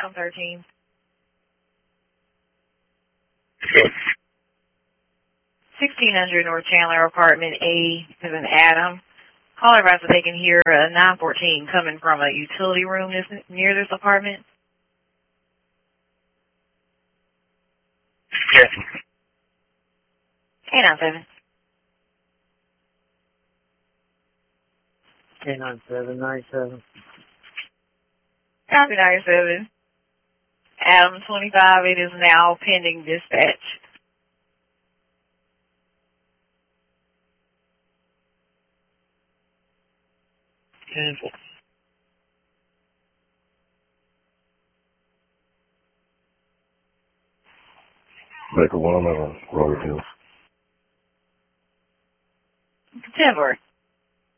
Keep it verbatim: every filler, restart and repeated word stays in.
Adam thirteen. sixteen hundred North Chandler, apartment A is an Adam. Caller advised that they can hear a nine fourteen coming from a utility room that's near this apartment. Yes. K nine seven. K nine seven nine seven. Copy nine seven. Adam twenty-five, it is now pending dispatch. Cancel. Baker one, I'm at Robert Hill. Timber.